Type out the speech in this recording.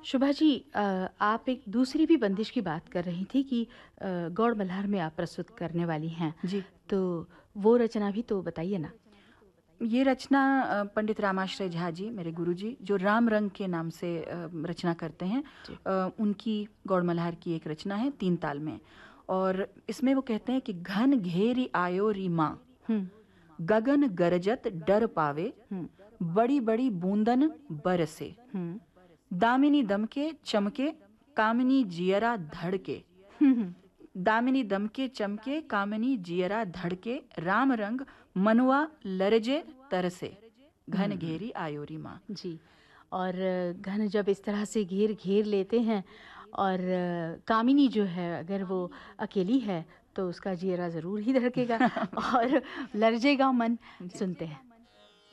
शुभा जी, आप एक दूसरी भी बंदिश की बात कर रही थी कि गौड़ मल्हार में आप प्रस्तुत करने वाली हैं, जी। तो वो रचना भी तो बताइए ना। ये रचना पंडित रामाश्रय झा जी, मेरे गुरुजी, जो राम रंग के नाम से रचना करते हैं, जी। उनकी गौड़ मल्हार की एक रचना है 3 ताल में। और इसमें वो कहते हैं कि घन घेरी आयो री माँ, हम्म। गगन गरजत डर पावे, हम्म। बड़ी बड़ी बूंदन बरसे, हम्म। दामिनी दमके चमके, कामिनी जियरा धड़के। हम्म। दामिनी दमके चमके, कामिनी जियरा धड़के, राम रंग मनुआ लरजे तरसे, घन हम्म। घेरी आयोरी माँ। जी। और घन जब इस तरह से घेर घेर लेते हैं और कामिनी जो है अगर वो अकेली है तो उसका जियरा ज़रूर ही धड़केगा और लरजेगा मन। जी। सुनते हैं।